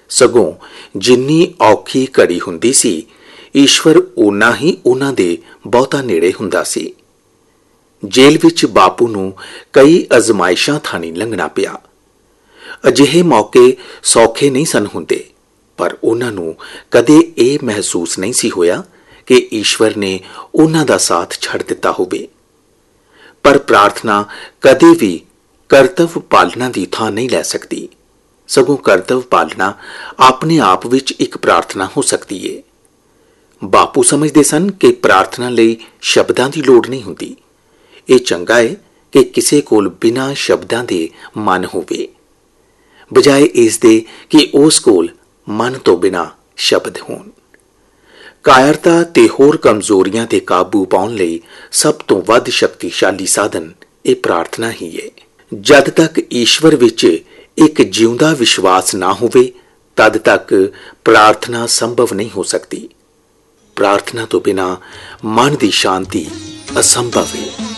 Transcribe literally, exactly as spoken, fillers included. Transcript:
सगों जिन्नी औखी घड़ी हुंदी सी, ईश्वर उन्ना ही उन्हां दे बहुता नेड़े हुंदा सी। जेल विच बापू नूं कई अजमाइशां थाणी लंघना पिया। अजिहे मौके सौखे नहीं सन हुंदे, पर उन्हां नूं कदे इह महसूस नहीं सी होया कि ईश्वर ने उन्हां दा साथ छड़ दिता होवे। पर प्रार्थना कदे भी करतव पालना की थां नहीं लै सकती, सगों करतव पालना अपने आप विच एक प्रार्थना हो सकती है। बापू समझते सन कि प्रार्थना लई शब्दां की लोड़ नहीं हुंदी। ये चंगा है कि किसी कोल बिना शब्दां दे मन होवे, बजाए इस दे कि उस कोल मन तो बिना शब्द होण। कायरता ते होर कमजोरियां ते काबू पाउण लई सब तो वध शक्तिशाली साधन ये प्रार्थना ही है। जद तक ईश्वर विच एक जिउंदा विश्वास ना होवे, तद तक प्रार्थना संभव नहीं हो सकती। प्रार्थना तो बिना मन की शांति असंभव है।